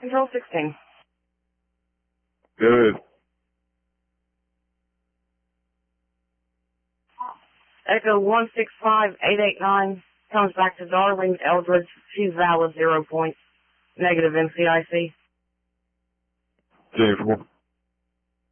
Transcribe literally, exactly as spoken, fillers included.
Control sixteen. Good. Echo one six five eight eight nine comes back to Darlene Eldridge. She's valid, zero points. Negative N C I C. ten four.